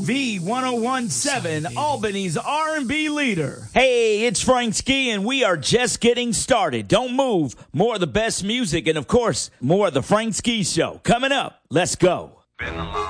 V1017, Albany's R&B leader. Hey, it's Frank Ski, and we are just getting started. Don't move. More of the best music and, of course, more of the Frank Ski Show. Coming up. Let's go.